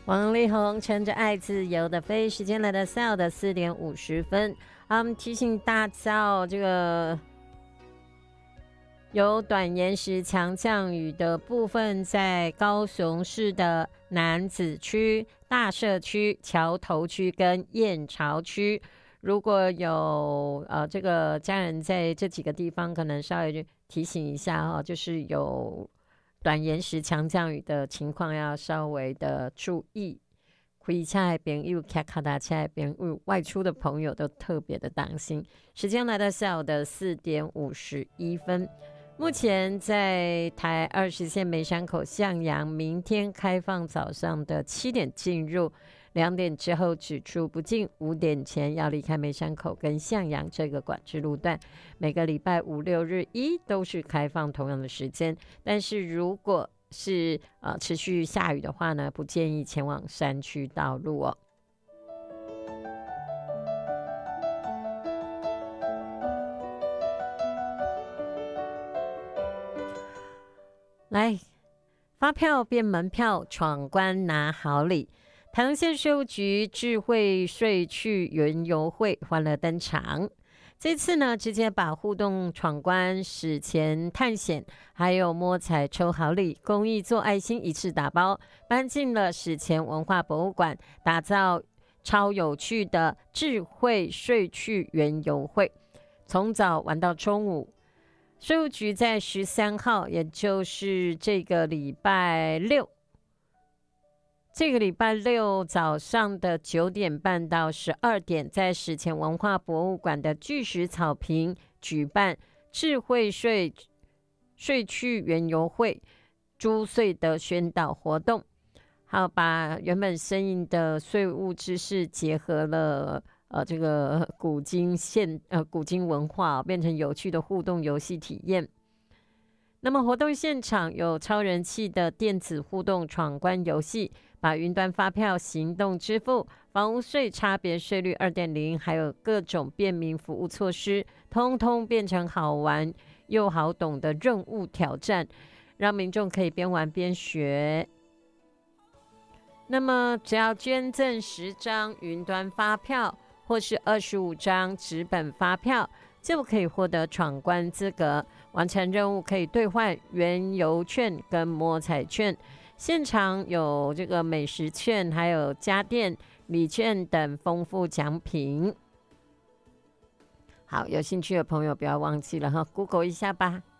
王力宏乘着爱自由的飞，时间来到下午的4点50分。提醒大家哦，这个有短延时强降雨的部分，在高雄市的楠梓区、大社区、桥头区跟燕巢区。如果有这个家人在这几个地方，可能稍微提醒一下哈，就是有短延时强降雨的情况，要稍微的注意。开车的朋友、骑脚踏车的朋友、外出的朋友都特别的当心。时间来到下午的4点51分。目前在台20线梅山口向阳，明天开放早上的7点进入，2点之后止出不进，5点前要离开梅山口跟向阳这个管制路段。每个礼拜5、6、日1都是开放同样的时间，但是如果是持续下雨的话呢，不建议前往山区道路哦。来，发票变门票，闯关拿好礼。台东县税务局智慧税趣园游会欢乐登场。这次呢，直接把互动闯关、史前探险，还有摸彩抽好礼、公益做爱心一次打包，搬进了史前文化博物馆，打造超有趣的智慧税趣园游会，从早玩到中午。税务局在13号，也就是这个礼拜六早上的9点半到12点，在史前文化博物馆的巨石草坪举办智慧税趣园游会租税的宣导活动，还有把原本生硬的税务知识结合了这个古今文化，变成有趣的互动游戏体验。那么活动现场有超人气的电子互动闯关游戏，把云端发票、行动支付、房屋税差别税率 2.0， 还有各种便民服务措施，通通变成好玩又好懂的任务挑战，让民众可以边玩边学。那么只要捐赠10张云端发票或是25张纸本发票，就可以获得闯关资格，完成任务可以兑换原油券跟摸彩券，现场有这个美食券，还有家电、礼券等丰富奖品。好，有兴趣的朋友不要忘记了哈 ，Google 一下吧。